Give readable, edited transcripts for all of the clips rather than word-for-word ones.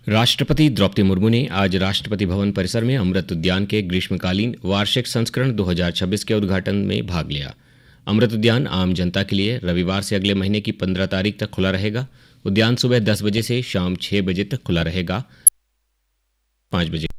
राष्ट्रपति द्रौपदी मुर्मू ने आज राष्ट्रपति भवन परिसर में अमृत उद्यान के ग्रीष्मकालीन वार्षिक संस्करण 2026 के उद्घाटन में भाग लिया। अमृत उद्यान आम जनता के लिए रविवार से अगले महीने की 15 तारीख तक खुला रहेगा। उद्यान सुबह 10 बजे से शाम 6 बजे तक खुला रहेगा। 5 बजे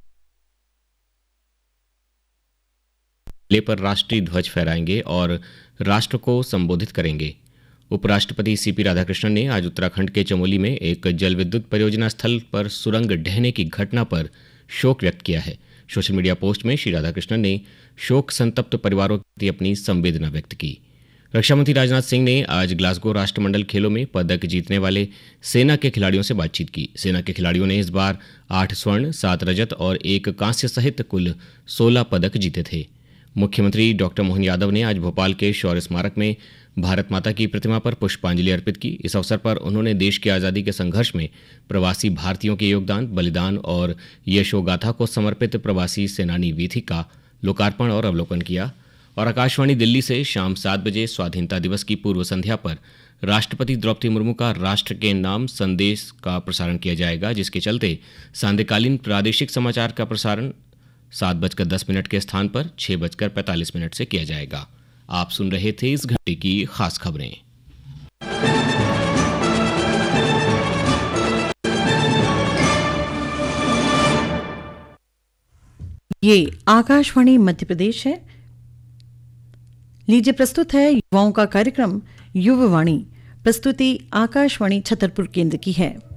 पर राष्ट्रीय ध्वज फहराएंगे और राष्ट्र को संबोधित करेंगे। उपराष्ट्रपति सीपी राधाकृष्णन ने आज उत्तराखंड के चमोली में एक जल विद्युत परियोजना स्थल पर सुरंग ढहने की घटना पर शोक व्यक्त किया है। सोशल मीडिया पोस्ट में श्री राधाकृष्णन ने शोक संतप्त परिवारों के प्रति अपनी संवेदना व्यक्त की। रक्षा मंत्री राजनाथ सिंह ने आज ग्लासगो राष्ट्रमंडल खेलों में पदक जीतने वाले सेना के खिलाड़ियों से बातचीत की। सेना के खिलाड़ियों ने इस बार 8 स्वर्ण, 7 रजत और 1 कांस्य सहित कुल 16 पदक जीते थे। मुख्यमंत्री डॉक्टर मोहन यादव ने आज भोपाल के शौर्य स्मारक में भारत माता की प्रतिमा पर पुष्पांजलि अर्पित की। इस अवसर पर उन्होंने देश की आज़ादी के संघर्ष में प्रवासी भारतीयों के योगदान, बलिदान और यशोगाथा को समर्पित प्रवासी सेनानी वीथी का लोकार्पण और अवलोकन किया। और आकाशवाणी दिल्ली से शाम 7 बजे स्वाधीनता दिवस की पूर्व संध्या पर राष्ट्रपति द्रौपदी मुर्मू का राष्ट्र के नाम संदेश का प्रसारण किया जाएगा, जिसके चलते सांध्यकालीन प्रादेशिक समाचार का प्रसारण 7:10 के स्थान पर 6:45 से किया जाएगा। आप सुन रहे थे इस घंटे की खास खबरें। ये आकाशवाणी मध्य प्रदेश है। लीजिए प्रस्तुत है युवाओं का कार्यक्रम युववाणी। प्रस्तुति आकाशवाणी छतरपुर केंद्र की है।